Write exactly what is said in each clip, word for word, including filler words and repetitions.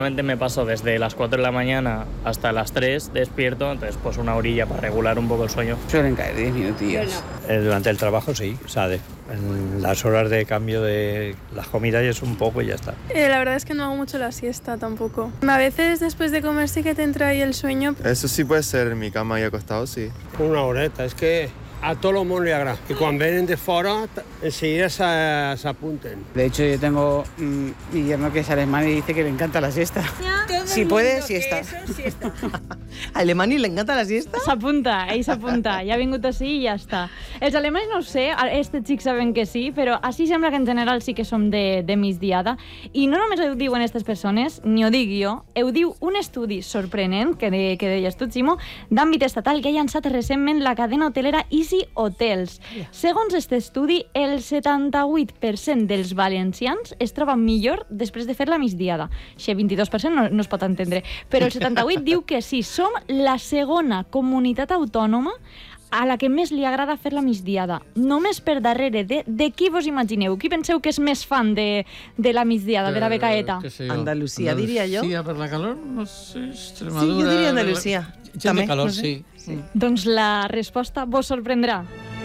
Normalmente me paso desde las cuatro de la mañana hasta las tres despierto, entonces pues una horilla para regular un poco el sueño. Suelen caer diez minutillos. Eh, durante el trabajo sí, o sea, de, en las horas de cambio de las comidas es un poco y ya está. Eh, la verdad es que no hago mucho la siesta tampoco. A veces después de comer sí que te entra ahí el sueño. Eso sí puede ser en mi cama y acostado, sí. Una horeta, és que a tot el món li agrada. I quan venen de fora, enseguida s'apunten. De hecho, yo tengo mmm, mi yerno que es alemán y dice que le encanta la siesta. Si puede, siesta. siesta. A Alemany le encanta la siesta? S'apunta, ell s'apunta. Ja ha vingut així i ja està. Els alemanys no ho sé, aquests xics saben que sí, però així sembla que en general sí que som de, de migdiada. I no només ho diuen aquestes persones, ni ho dic jo, ho diu un estudi sorprenent, que, de, que deies tu, Ximo, d'àmbit estatal que ha llançat recentment la cadena hotelera Easy Hotels. Segons aquest estudi, el setanta-vuit per cent dels valencians es troben millor després de fer la migdiada. Això vint-i-dos per cent no, no es pot entendre, però el setanta-vuit diu que sí, som la segona comunitat autònoma a la que més li agrada fer la migdiada. Només per darrere de, de qui vos imagineu? Qui penseu que és més fan de, de la migdiada, de, de la becaeta? Eh, Andalucía, diria jo. Andalucía, per la calor, no sé, Extremadura... Sí, jo diria Andalucía. Gent També, de calor, no sé. sí. sí. Doncs la resposta vos sorprendrà.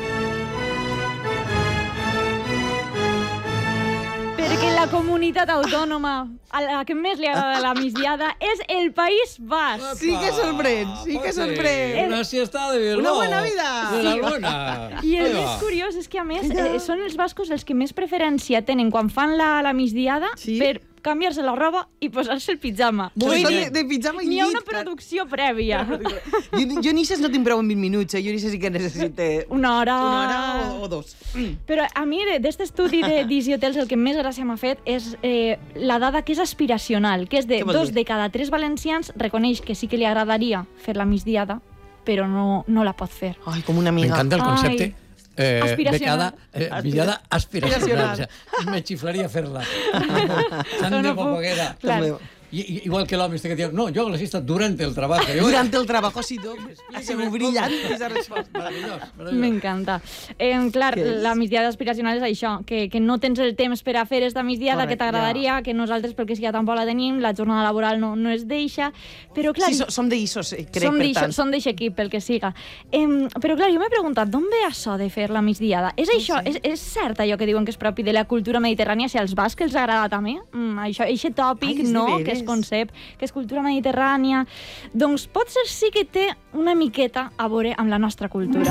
Perquè la comunitat autònoma a la que més li agrada la migdiada és el País Basc. Sí que sorprèn, sí que sorprèn. Una siesta de Bilbao. Una buena vida. Una buena. I el més curiós és que, a més, eh, són els bascos els que més preferència tenen quan fan la, la migdiada sí? per canviar-se la roba i posar-se el pijama. Vull dir, de pijama i N'hi ha llit. una producció prèvia. Jo, jo ni sé no tinc prou en vint minuts, eh? Jo ni sé si que necessite... Una hora... Una hora o, o dos. Però a mi, d'aquest estudi de d'Easy Hotels, el que més gràcia m'ha fet és eh, la dada que és aspiracional, que és de dos de cada tres valencians reconeix que sí que li agradaria fer la migdiada, però no, no la pot fer. Ai, com una amiga. M'encanta el concepte. Ai. Eh, Aspiracional. becada, eh, mirada aspiracional. O sea, me chiflaría hacerla. Tan de poquera. Claro. I, igual que l'home este que diu, no, jo hago la siesta durante el trabajo. Durante el trabajo, sí, no. Ha sigut brillant, aquesta resposta. Meravellós, meravellós. M'encanta. Eh, clar, la migdiada aspiracional és això, que, que no tens el temps per a fer esta migdiada Correcte, que t'agradaria, ja. que nosaltres, perquè si ja tampoc la tenim, la jornada laboral no, no es deixa, però clar... Sí, som d'Issos, crec, som per tant. Som d'eixe equip, pel que siga. Eh, però clar, jo m'he preguntat, d'on ve això de fer la migdiada? És això, sí, sí. És, és cert allò que diuen que és propi de la cultura mediterrània, si als bascs els agrada també? Mm, això, eixe tòpic, Ai, no, que es concep, que és cultura mediterrània, doncs potser sí que té una miqueta a veure amb la nostra cultura.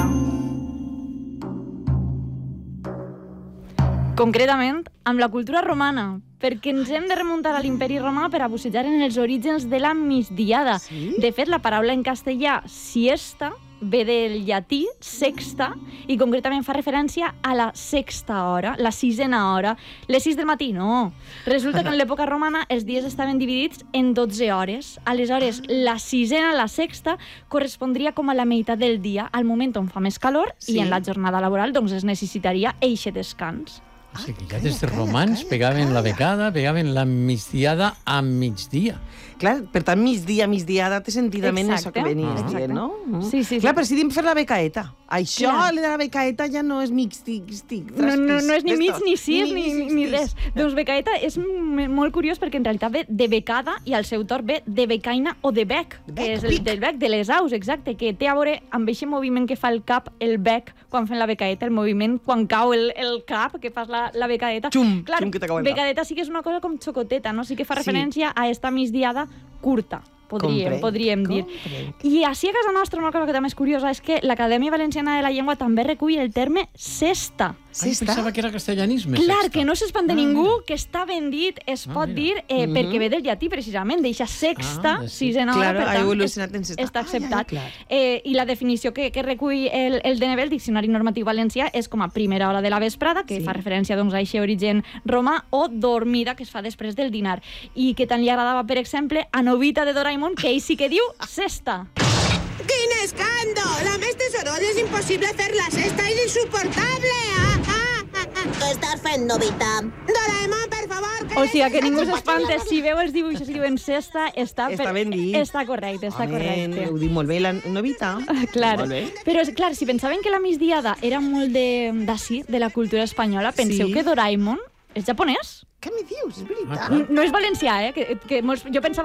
Concretament, amb la cultura romana, perquè ens hem de remuntar a l'imperi romà per a bussejar en els orígens de la migdiada. Sí? De fet, la paraula en castellà siesta ve del llatí sexta i concretament fa referència a la sexta hora, la sisena hora. Les sis del matí, no. Resulta que en l'època romana els dies estaven dividits en dotze hores. Aleshores, la sisena, la sexta, correspondria com a la meitat del dia, al moment on fa més calor, sí. i en la jornada laboral doncs, es necessitaria eixe descans. O sigui, ja des de romans pegaven la becada, pegaven la migdiada a migdia. Clar, per tant, migdia, migdiada, té sentidament això que venies ah. dient, no? Sí, sí, Clar, sí. però si dim fer la becaeta. Això, Clar. de la becaeta, ja no és mixtic, stic, no, no, no és ni mig, ni sis, ni, ni, ni, ni res. Doncs becaeta és molt curiós perquè en realitat ve de becada i al seu torn ve de becaina o de bec, bec que és el del bec, de les aus, exacte, que té a veure amb aquest moviment que fa el cap, el bec, quan fem la becaeta, el moviment quan cau el, el cap, que fas la, la becaeta. Xum, Clar, xum que t'acaba el cap. Becadeta sí que és una cosa com xocoteta, no? Sí que fa referència sí. a esta migdiada curta. Podríem, podríem dir. Comprenc. I així a casa nostra una cosa que també és curiosa és que l'Acadèmia Valenciana de la Llengua també recull el terme sesta. Ai, pensava que era castellanisme. Clar, sexta. que no s'espanta ah, ningú, que està ben dit, es ah, pot mira. dir, eh, mm-hmm. perquè ve del llatí, precisament, d'eixa sexta, ah, sí. sisena hora, claro, per tant, ha evolucionat en sexta. Està acceptat. Ah, ja, ja, eh, I la definició que, que recull el, el D N B, el Diccionari Normatiu Valencià, és com a primera hora de la vesprada, que sí. fa referència doncs, a eixe origen romà, o dormida, que es fa després del dinar. I que tant li agradava, per exemple, a Novita de Doraemon, que ell sí que diu sesta. ¡Quin escàndol! A més de soroll és impossible fer la sesta, és insuportable! Ah, ah, ah, ah. Què estàs fent, Novita? Doraemon, per favor! O sigui, que ningú s'espante, si veu els dibuixos i diuen sesta, està, està ben dit. Està correcte, està Home, correcte. Ho dic molt bé, la Novita. Clar, però clar, si pensaven que la migdiada era molt d'ací, de, de la cultura espanyola, penseu sí. que Doraemon És japonès. Què me dius? És veritat? No, no és valencià, eh? Que, que molts, jo pensava